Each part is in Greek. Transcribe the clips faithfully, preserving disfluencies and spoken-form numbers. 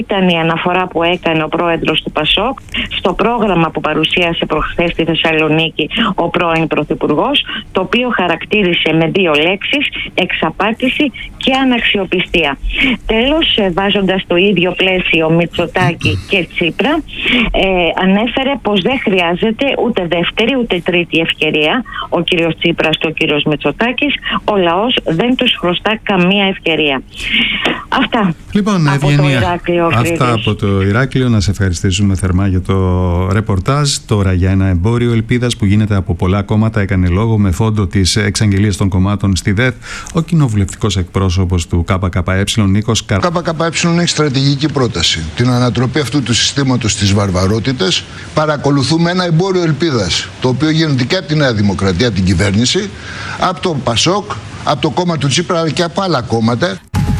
Ήταν η αναφορά που έκανε ο πρόεδρος του Πασόκ στο πρόγραμμα που παρουσίασε προχθές στη Θεσσαλονίκη ο πρώην Πρωθυπουργός, το οποίο χαρακτήρισε με δύο λέξεις: εξαπάτηση και αναξιοπιστία. Τέλος, βάζοντας το ίδιο πλαίσιο Μητσοτάκη και Τσίπρα, ε, ανέφερε πως δεν χρειάζεται ούτε δεύτερη ούτε τρίτη ευκαιρία ο κύριος Τσίπρας και ο κύριος Μητσοτάκης. Ο λαός δεν τους χρωστά καμία ευκαιρία. Αυτά. Λοιπόν, από Ευγενία, το Ηράκλειο. αυτά από το Ηράκλειο. Να σε ευχαριστήσουμε θερμά για το ρεπορτάζ. Τώρα για ένα εμπόριο ελπίδας που γίνεται από πολλά κόμματα έκανε λόγο με φόντο τις εξαγγελίες των κομμάτων στη ΔΕΘ ο κοινοβουλευτικός εκπρόσωπος του ΚΚΕ, Νίκος Καρ... Το ΚΚΕ έχει στρατηγική πρόταση. Την ανατροπή αυτού του συστήματος της βαρβαρότητας. Παρακολουθούμε ένα εμπόριο ελπίδας, το οποίο γίνεται και από τη Νέα Δημοκρατία, την κυβέρνηση, από το Πασόκ, από το κόμμα του Τσίπρα, αλλά και από άλλα κόμματα.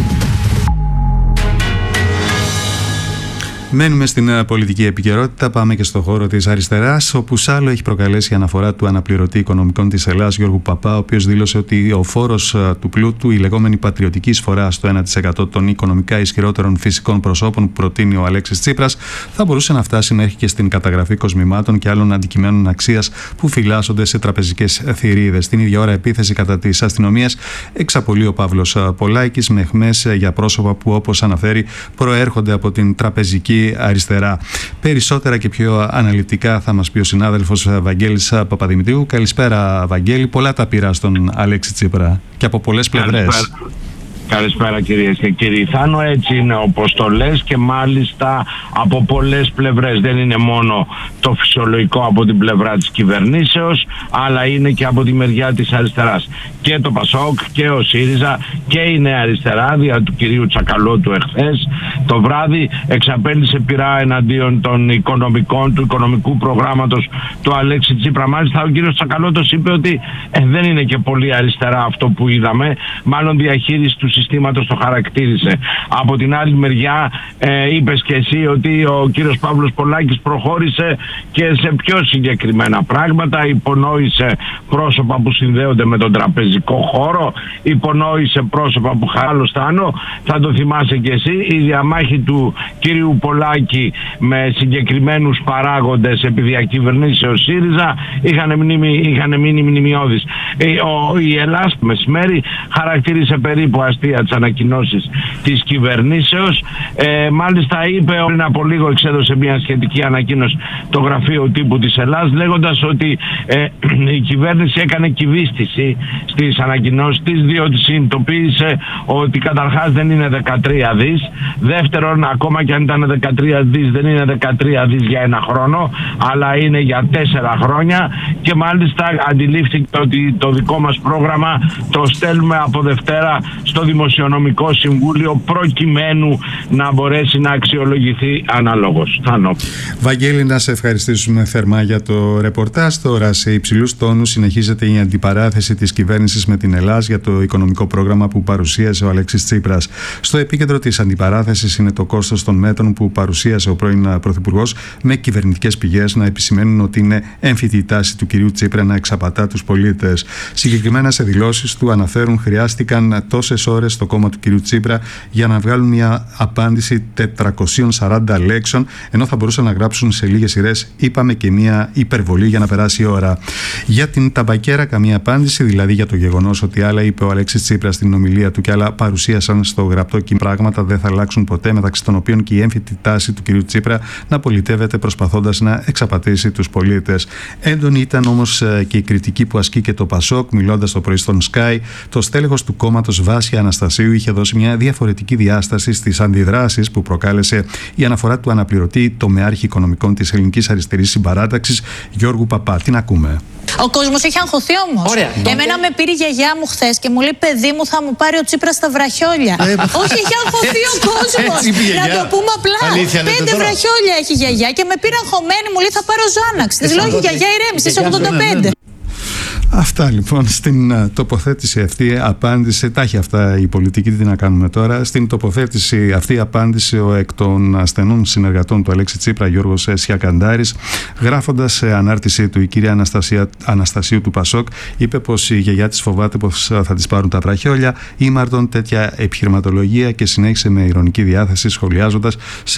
Μένουμε στην πολιτική επικαιρότητα. Πάμε και στο χώρο της αριστεράς, όπου σ' άλλο έχει προκαλέσει η αναφορά του αναπληρωτή οικονομικών της Ελλάδας, Γιώργου Παπά, ο οποίος δήλωσε ότι ο φόρος του πλούτου, η λεγόμενη πατριωτική εισφορά στο ένα τοις εκατό των οικονομικά ισχυρότερων φυσικών προσώπων που προτείνει ο Αλέξης Τσίπρας, θα μπορούσε να φτάσει μέχρι και στην καταγραφή κοσμημάτων και άλλων αντικειμένων αξίας που φυλάσσονται σε τραπεζικές θηρίδες. Την ίδια ώρα, επίθεση κατά της αστυνομίας εξαπολύει ο Παύλος Πολάκης με αιχμές για πρόσωπα που, όπως αναφέρει, προέρχονται από την τραπεζική αριστερά. Περισσότερα και πιο αναλυτικά θα μας πει ο συνάδελφος Βαγγέλης Παπαδημητρίου. Καλησπέρα, Βαγγέλη. Πολλά τα πειρά στον Αλέξη Τσίπρα και από πολλές πλευρές. Καλησπέρα. Καλησπέρα κυρίες και κύριοι. Θάνο, έτσι είναι όπως το λες, και μάλιστα από πολλές πλευρές. Δεν είναι μόνο το φυσιολογικό από την πλευρά της κυβερνήσεως, αλλά είναι και από τη μεριά της αριστεράς. Και το Πασόκ και ο ΣΥΡΙΖΑ και η Νέα Αριστερά, δια του κυρίου Τσακαλώτου εχθές το βράδυ, εξαπέλυσε πειρά εναντίον των οικονομικών, του οικονομικού προγράμματος του Αλέξη Τσίπρα. Μάλιστα ο κύριος Τσακαλώτος είπε ότι ε, δεν είναι και πολύ αριστερά αυτό που είδαμε, μάλλον διαχείριση του συστήματος το χαρακτήρισε. Από την άλλη μεριά ε, είπες και εσύ ότι ο κύριος Παύλος Πολάκης προχώρησε και σε πιο συγκεκριμένα πράγματα, υπονόησε πρόσωπα που συνδέονται με τον τραπεζικό χώρο, υπονόησε πρόσωπα που χάλωστάνω. Θα το θυμάσαι και εσύ, η διαμάχη του κύριου Πολάκη με συγκεκριμένους παράγοντες επί διακυβερνήσεως ΣΥΡΙΖΑ είχαν, μνήμη, είχαν μείνει μνημειώδεις. Ο, η Ελλάς μεσημέρι χαρακτήρισε περίπου αστεία τις ανακοινώσεις της κυβερνήσεως. Ε, μάλιστα είπε πριν από λίγο, εξέδωσε μια σχετική ανακοίνωση το γραφείο τύπου της Ελλάς, λέγοντας ότι ε, η κυβέρνηση έκανε κυβίστηση στις ανακοινώσεις της, διότι συνειδητοποίησε ότι καταρχάς δεν είναι δεκατρία δις, δεύτερον ακόμα και αν ήταν δεκατρία δις δεν είναι δεκατρία δις για ένα χρόνο, αλλά είναι για τέσσερα χρόνια, και μάλιστα αντιλήφθηκε ότι το δικό μας πρόγραμμα το στέλνουμε από Δευτέρα στο Δημοσιονομικό Συμβούλιο προκειμένου να μπορέσει να αξιολογηθεί αναλόγως. Θάνο. Βαγγέλη, να σε ευχαριστήσουμε θερμά για το ρεπορτάζ. Τώρα σε υψηλούς τόνους συνεχίζεται η αντιπαράθεση της κυβέρνησης με την Ελλάς για το οικονομικό πρόγραμμα που παρουσίασε ο Αλέξης Τσίπρας. Στο επίκεντρο της αντιπαράθεσης είναι το κόστος των μέτρων που παρουσίασε ο πρώην Πρωθυπουργός, με κυβερνητικές πηγές να επισημαίνουν ότι είναι έμφυτη η τάση του κυρίου Τσίπρα να εξαπατά τους πολίτες. Συγκεκριμένα σε δηλώσεις του αναφέρουν χρειάστηκαν τόσες ώρες στο κόμμα του κυρίου Τσίπρα για να βγάλουν μια απάντηση τετρακόσιες σαράντα λέξεων, ενώ θα μπορούσαν να γράψουν σε λίγες σειρές «είπαμε» και μια υπερβολή για να περάσει η ώρα. Για την ταμπακέρα καμία απάντηση, δηλαδή για το γεγονός ότι άλλα είπε ο Αλέξης Τσίπρας στην ομιλία του και άλλα παρουσίασαν στο γραπτό κείμενο πράγματα δεν θα αλλάξουν ποτέ, μεταξύ των οποίων και η έμφυτη τάση του κυρίου Τσίπρα να πολιτεύεται προσπαθώντας να εξαπατήσει τους πολίτες. Έντονη ήταν όμως και η κριτική που ασκεί και το Πασόκ, μιλώντας το πρωί στον Sky. Το στέλεχος του κόμματος Βάσια Αναστασίου είχε δώσει μια διαφορετική διάσταση στις αντιδράσεις που προκάλεσε η αναφορά του αναπληρωτή τομεάρχη οικονομικών της ελληνικής αριστερής συμπαράταξης, Γιώργου Παπά. Τι να ακούμε. Ο κόσμος έχει αγχωθεί όμως. Ωραία. Εμένα με πήρε η γιαγιά μου χθες και μου λέει: παιδί μου, θα μου πάρει ο Τσίπρας στα βραχιόλια. Ε, Όχι, έχει αγχωθεί ο κόσμος. Να το πούμε απλά. Αλήθεια, Πέντε βραχιόλια έχει η γιαγιά και με πήρε αγχωμένη, μου λέει: θα πάρω Ζάναξ. Της λέω: γιαγιά, ηρέμησε, είσαι ογδόντα πέντε. Αυτά λοιπόν στην uh, τοποθέτηση αυτή απάντησε, τα έχει αυτά η πολιτική, τι να κάνουμε τώρα. Στην τοποθέτηση αυτή απάντησε ο εκ των ασθενών συνεργατών του Αλέξη Τσίπρα, Γιώργος Σιακαντάρης, γράφοντας σε ανάρτησή του η κυρία Αναστασία, Αναστασίου του Πασόκ, είπε πως η γιαγιά της φοβάται πως θα της πάρουν τα βραχιόλια, ήμαρτον τέτοια επιχειρηματολογία, και συνέχισε με ειρωνική διάθεση σχολιάζοντας σε